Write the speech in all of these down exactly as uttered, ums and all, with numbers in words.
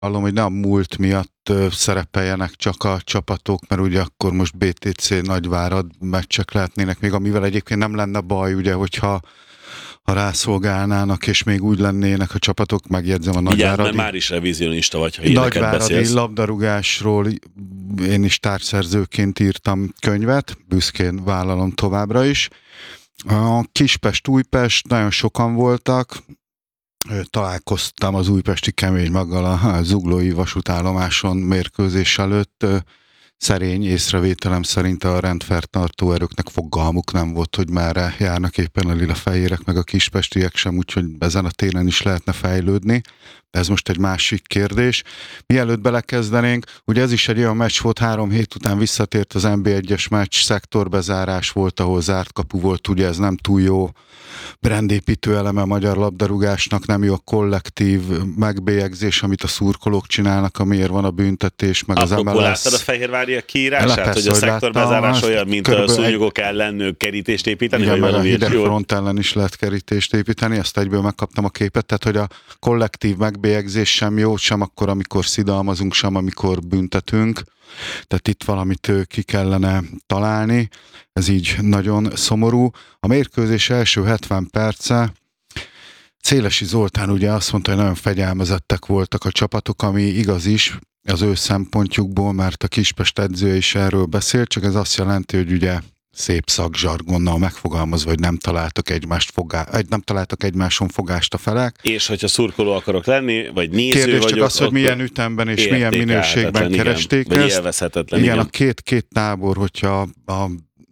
Hallom, hogy nem a múlt miatt ö, szerepeljenek csak a csapatok, mert ugye akkor most bé té cé Nagyvárad meccsek lehetnének még, amivel egyébként nem lenne baj, ugye, hogyha ha rászolgálnának, és még úgy lennének a csapatok, megjegyzem a Nagyváradi. Nagyváradi. Mert már is revizionista vagy, ha híreket Nagyváradi beszélsz. labdarúgásról én is társszerzőként írtam könyvet, büszkén vállalom továbbra is. A Kispest-Újpest nagyon sokan voltak, találkoztam az újpesti Keménymaggal a Zuglói vasútállomáson mérkőzés előtt. Szerény észrevételem szerint a rendfenntartó erőknek fogalmuk nem volt, hogy merre járnak éppen a lilafehérek, meg a kispestiek sem, úgyhogy ezen a téren is lehetne fejlődni. De ez most egy másik kérdés. Mielőtt belekezdenénk, ugye ez is egy olyan meccs volt, három hét után visszatért az en bé egyes meccs, szektorbezárás volt, ahol zárt kapu volt, ugye ez nem túl jó brandépítő eleme a magyar labdarúgásnak, nem jó a kollektív megbélyegzés, amit a szurkolók csinálnak, amiért van a büntetés, meg az em el es. Láttad a fehérváriak kiírását, hogy a szektorbezárás olyan, mint a szúnyogok ellen kerítést építeni? Igen, meg a hideg jól... front ellen is lehet kerítést építeni, ezt egyből megkaptam a képet, tehát hogy a kollektív megbélyegzés sem jó, sem akkor, amikor szidalmazunk, sem amikor büntetünk. Tehát itt valamit ki kellene találni, ez így nagyon szomorú. A mérkőzés első hetven perce Szélesi Zoltán ugye azt mondta, hogy nagyon fegyelmezettek voltak a csapatok, ami igaz is az ő szempontjukból, mert a Kispest edzője is erről beszélt, csak ez azt jelenti, hogy ugye szép szakzsargonnal megfogalmazva, hogy nem találtak egymást fogá... nem találtak egymáson fogást a felek. És hogyha szurkoló akarok lenni, vagy néző Kérdés vagyok... csak az, hogy milyen ütemben és milyen minőségben keresték igen, ezt. Élvezhetetlen. Igen, igen, a két, két tábor, hogyha a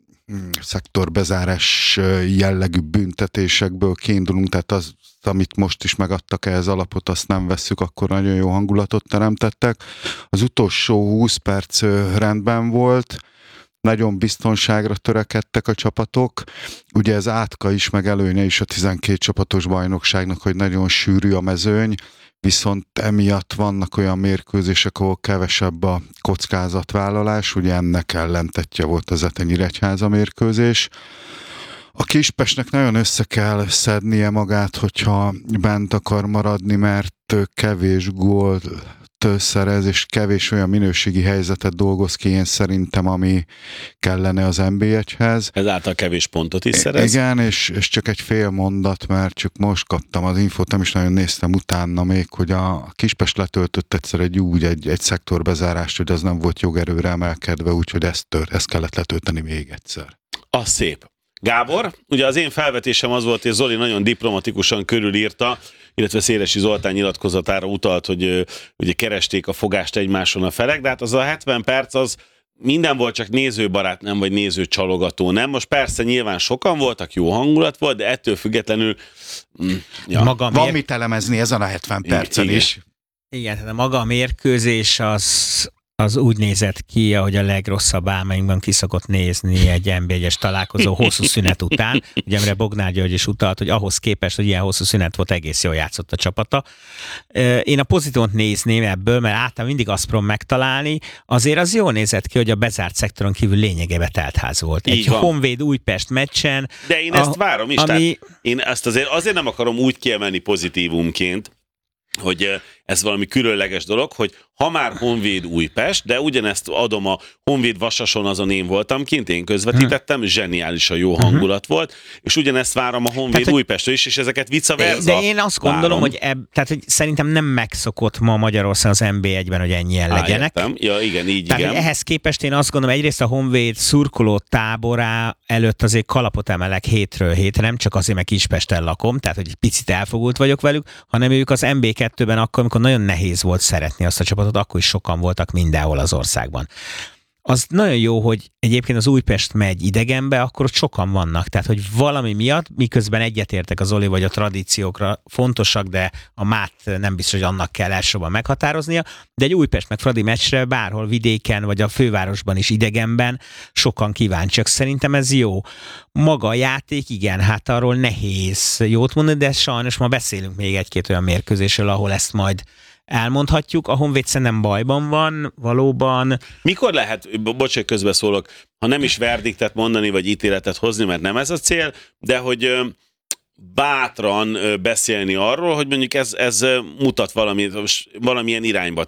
szektorbezárás jellegű büntetésekből kiindulunk, tehát az, amit most is megadtak ehhez alapot, azt nem vesszük, akkor nagyon jó hangulatot teremtettek. Az utolsó húsz perc rendben volt, nagyon biztonságra törekedtek a csapatok. Ugye ez átka is, meg előnye is a tizenkét csapatos bajnokságnak, hogy nagyon sűrű a mezőny, viszont emiatt vannak olyan mérkőzések, ahol kevesebb a kockázatvállalás, ugye ennek ellentetje volt az Etenyiregyháza mérkőzés. A Kispestnek nagyon össze kell szednie magát, hogyha bent akar maradni, mert kevés gólt szerez, és kevés olyan minőségi helyzetet dolgoz ki, én szerintem, ami kellene az en bé egyhez. Ezáltal kevés pontot is szerez. Igen, és, és csak egy fél mondat, mert csak most kaptam az infót, nem is nagyon néztem utána még, hogy a Kispest letöltött egyszer egy úgy, egy, egy szektorbezárást, hogy az nem volt jogerőre emelkedve, úgyhogy ezt, tör, ezt kellett letölteni még egyszer. Az szép. Gábor, ugye az én felvetésem az volt, hogy Zoli nagyon diplomatikusan körülírta, illetve Szélesi Zoltán nyilatkozatára utalt, hogy ugye keresték a fogást egymáson a felek, de hát az a hetven perc az minden volt, csak nézőbarát nem, vagy nézőcsalogató nem. Most persze nyilván sokan voltak, jó hangulat volt, de ettől függetlenül mm, ja. Maga Van mér... mit elemezni ezen a hetven percen igen. is. Igen, tehát a maga a mérkőzés az, az úgy nézett ki, ahogy a legrosszabb álmainkban ki szokott nézni egy en bé egyes találkozó hosszú szünet után. Ugye, amire Bognár György is utalt, hogy ahhoz képest, hogy ilyen hosszú szünet volt, egész jól játszott a csapata. Én a pozitívot nézném ebből, mert általában mindig azt próbálom megtalálni. Azért az jól nézett ki, hogy a bezárt szektoron kívül lényegében teltház volt. Egy Honvéd Újpest meccsen. De én ezt a, várom is. Ami... Tehát én ezt azért, azért nem akarom úgy kiemelni pozitívumként, hogy ez valami különleges dolog, hogy ha már Honvéd Újpest, de ugyanezt adom a Honvéd Vasason, azon én voltam kint, én közvetítettem, zseniálisan jó hangulat volt, és ugyanezt várom a Honvéd tehát, Újpestről is, és ezeket vice versa. De én azt gondolom, várom. hogy, eb, tehát, hogy szerintem nem megszokott ma Magyarországon az en bé egyben, hogy ennyien legyenek. Á, ja, igen, így tehát, igen. Ehhez képest én azt gondolom, egyrészt a Honvéd szurkoló táborá előtt azért kalapot emelek hétről hétre, nem csak azért, mert Kispesten lakom, tehát hogy picit elfogult vagyok velük, hanem ők az en bé kettőben akkor, amikor nagyon nehéz volt szeretni azt a csapatot, akkor is sokan voltak mindenhol az országban. Az nagyon jó, hogy egyébként az Újpest megy idegenbe, akkor ott sokan vannak. Tehát, hogy valami miatt, miközben egyetértek az Oli, vagy a tradíciókra fontosak, de a mát nem biztos, hogy annak kell elsősorban meghatároznia, de egy Újpest meg Fradi meccsre bárhol vidéken, vagy a fővárosban is idegenben sokan kíváncsiak. Szerintem ez jó. Maga a játék, igen, hát arról nehéz jót mondani, de sajnos ma beszélünk még egy-két olyan mérkőzésről, ahol ezt majd elmondhatjuk. A Honvéd szerintem bajban van, valóban. Mikor lehet, bocs, hogy közbeszólok, ha nem is verdiktet mondani, vagy ítéletet hozni, mert nem ez a cél, de hogy bátran ö, beszélni arról, hogy mondjuk ez, ez ö, mutat valami, valamilyen irányba